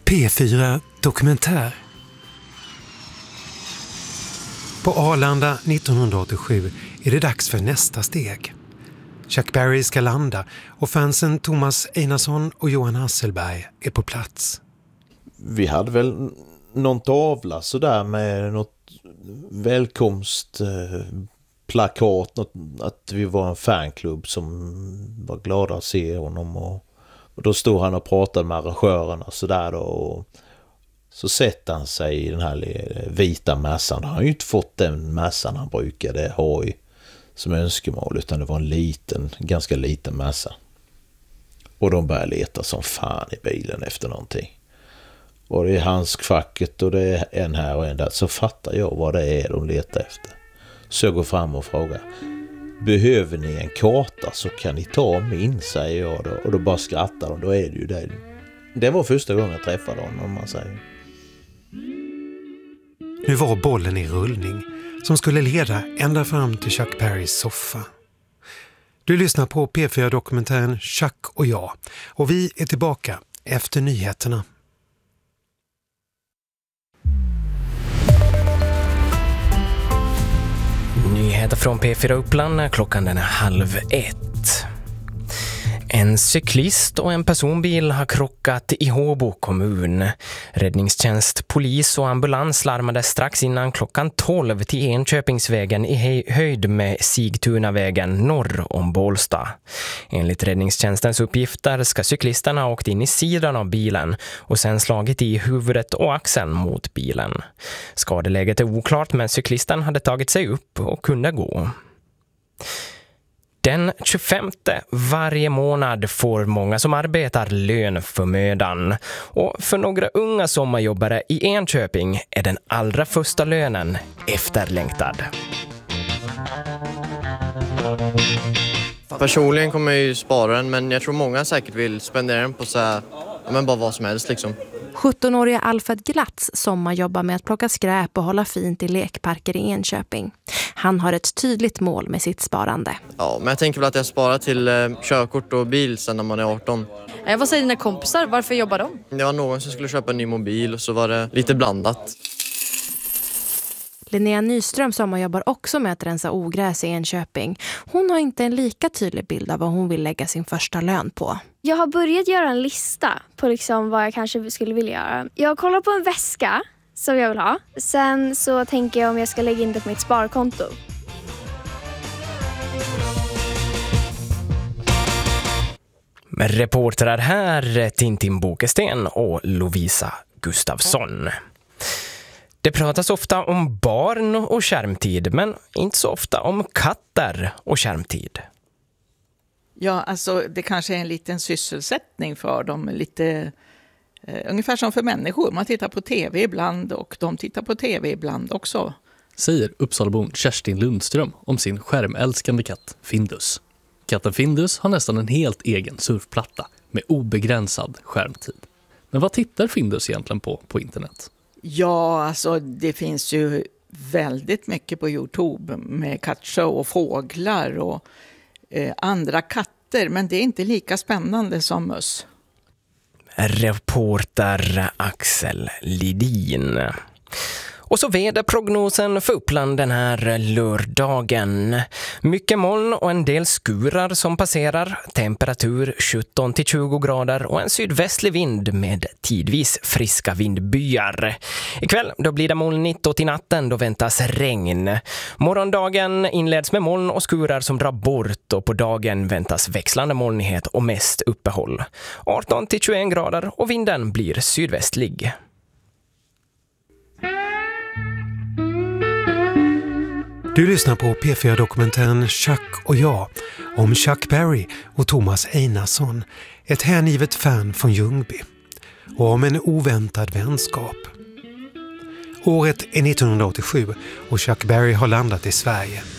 P4 Dokumentär. På Arlanda 1987 är det dags för nästa steg. Chuck Berry ska landa och fansen Thomas Einarsson och Johan Hasselberg är på plats. Vi hade väl någon tavla så där med något välkomstplakat, att vi var en fanklubb som var glada att se honom, och då stod han och pratade med arrangörerna så där då, och så sätter han sig i den här vita mässan. Han har ju inte fått den mässan han brukade ha som önskemål, utan det var en ganska liten mässa. Och de började leta som fan i bilen efter någonting. Och det är handskfacket och det är en här och en där. Så fattar jag vad det är de letar efter. Så jag går fram och frågar: behöver ni en karta så kan ni ta min, säger jag då. Och då bara skrattar de, då är det ju det. Det var första gången jag träffade honom, om man säger. Nu var bollen i rullning som skulle leda ända fram till Chuck Berrys soffa. Du lyssnar på P4-dokumentären Chuck och jag, och vi är tillbaka efter nyheterna. Nyheter från P4 Uppland, klockan den är 12:30. En cyklist och en personbil har krockat i Håbo kommun. Räddningstjänst, polis och ambulans larmade strax innan klockan 12 till Enköpingsvägen i höjd med Sigtunavägen norr om Bålsta. Enligt räddningstjänstens uppgifter ska cyklisten ha åkt in i sidan av bilen och sen slagit i huvudet och axeln mot bilen. Skadeläget är oklart, men cyklisten hade tagit sig upp och kunde gå. Den 25 varje månad får många som arbetar lön för mödan. Och för några unga sommarjobbare i Enköping är den allra första lönen efterlängtad. Personligen kommer jag ju spara den, men jag tror många säkert vill spendera den på så här, men bara vad som helst liksom. 17-åriga Alfred Glatz sommarjobbar med att plocka skräp och hålla fint i lekparker i Enköping. Han har ett tydligt mål med sitt sparande. Ja, men jag tänker väl att jag sparar till körkort och bil sen när man är 18. Vad säger dina kompisar? Varför jobbar de? Det var någon som skulle köpa en ny mobil och så var det lite blandat. Linnea Nyström sommarjobbar också med att rensa ogräs i Enköping. Hon har inte en lika tydlig bild av vad hon vill lägga sin första lön på. Jag har börjat göra en lista på liksom vad jag kanske skulle vilja göra. Jag kollar på en väska som jag vill ha. Sen så tänker jag om jag ska lägga in det på mitt sparkonto. Med reportrar här Tintin Bokesten och Lovisa Gustafsson. Det pratas ofta om barn och skärmtid, men inte så ofta om katter och skärmtid. Ja, alltså det kanske är en liten sysselsättning för dem, lite ungefär som för människor. Man tittar på tv ibland och de tittar på tv ibland också. Säger Uppsalabon Kerstin Lundström om sin skärmälskande katt Findus. Katten Findus har nästan en helt egen surfplatta med obegränsad skärmtid. Men vad tittar Findus egentligen på internet? Ja, alltså det finns ju väldigt mycket på YouTube med kattshow och fåglar och andra katter. Men det är inte lika spännande som möss. Reporter Axel Lidin. Och så väderprognosen för Uppland den här lördagen. Mycket moln och en del skurar som passerar. Temperatur 17-20 grader och en sydvästlig vind med tidvis friska vindbyar. Ikväll då blir det molnigt och till natten då väntas regn. Morgondagen inleds med moln och skurar som drar bort och på dagen väntas växlande molnighet och mest uppehåll. 18-21 grader och vinden blir sydvästlig. Du lyssnar på P4-dokumentären Chuck och jag om Chuck Berry och Thomas Einarsson, ett hängivet fan från Ljungby, och om en oväntad vänskap. Året är 1987 och Chuck Berry har landat i Sverige.